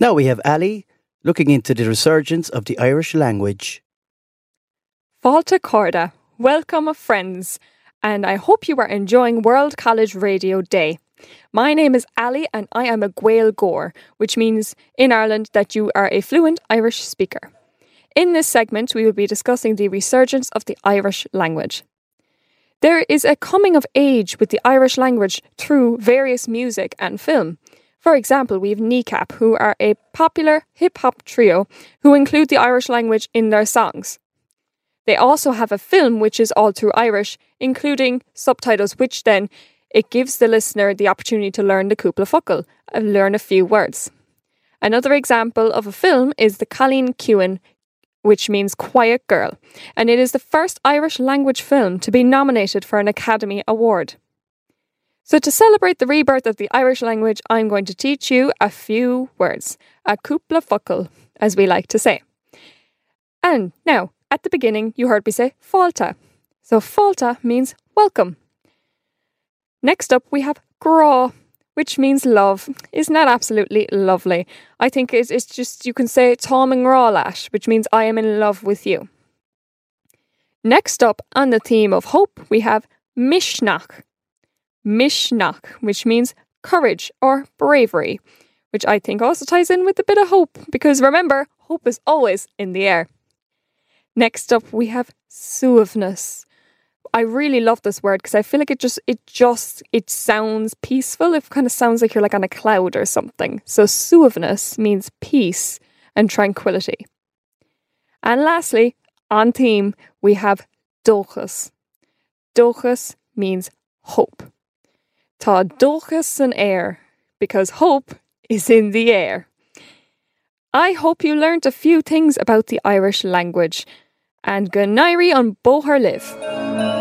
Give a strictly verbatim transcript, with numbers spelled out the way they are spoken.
Now we have Ali looking into the resurgence of the Irish language. Fáilte Corda, welcome friends, and I hope you are enjoying World College Radio Day. My name is Ali and I am a Gael Gore, which means in Ireland that you are a fluent Irish speaker. In this segment, we will be discussing the resurgence of the Irish language. There is a coming of age with the Irish language through various music and film. For example, we have Kneecap, who are a popular hip-hop trio who include the Irish language in their songs. They also have a film which is all through Irish, including subtitles, which then it gives the listener the opportunity to learn the cúpla focal and learn a few words. Another example of a film is the Colleen Cuan, which means Quiet Girl, and it is the first Irish language film to be nominated for an Academy Award. So to celebrate the rebirth of the Irish language, I'm going to teach you a few words, a cúpla focal, as we like to say. And now, at the beginning, you heard me say fáilte. So fáilte means welcome. Next up, we have grá, which means love. Isn't that absolutely lovely? I think it's, it's just, you can say Tom and Grá, which means I am in love with you. Next up, on the theme of hope, we have Mishnach. Mishnach, which means courage or bravery, which I think also ties in with a bit of hope, because remember, hope is always in the air. Next up, we have suaveness. I really love this word because I feel like it just, it just, it sounds peaceful. It kind of sounds like you're like on a cloud or something. So suaveness means peace and tranquility. And lastly, on theme, we have dulchas. Dulchas means hope. Tá dulchas an air, because hope is in the air. I hope you learned a few things about the Irish language. And Ganairi on Boher Live.